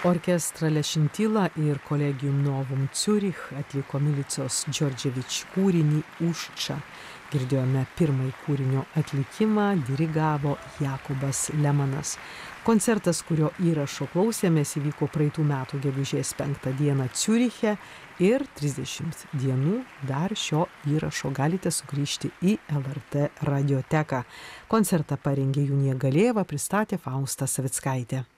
Orkestra Lešintyla ir Collegium Novum Ciurich atliko Milicijos Džordževič kūrinį Užča. Girdėjome pirmąjį kūrinio atlikimą, dirigavo Jakobas Lemanas. Koncertas, kurio įrašo klausėmės, įvyko praeitų metų gegužės 5 dieną Ciuriche ir 30 dienų dar šio įrašo galite sugrįžti į LRT radioteką. Koncertą parengė Junija Galėva, pristatė Fausta Savickaitė.